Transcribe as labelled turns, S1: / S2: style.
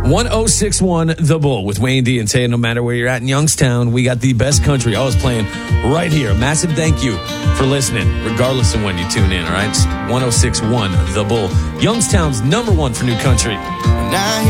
S1: 1061 The Bull with Wayne D and Tay. No matter where you're at in Youngstown, we got the best country always playing right here. Massive thank you for listening, regardless of when you tune in, all right? It's 1061 The Bull, Youngstown's number one for new country.
S2: Now